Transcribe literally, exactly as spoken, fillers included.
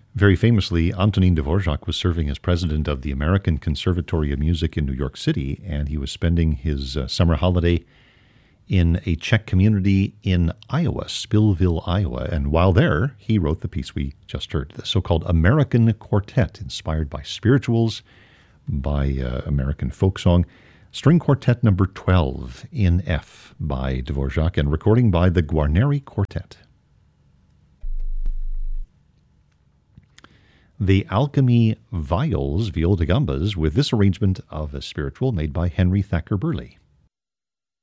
Very famously, Antonin Dvorak was serving as president of the American Conservatory of Music in New York City, and he was spending his uh, summer holiday in a Czech community in Iowa, Spillville, Iowa. And while there, he wrote the piece we just heard, the so-called American Quartet, inspired by spirituals, by uh, American folk song. String Quartet number twelve in F by Dvorak, and recording by the Guarneri Quartet. The Alchemy Viols, Viol de Gambas, with this arrangement of a spiritual made by Henry Thacker Burley.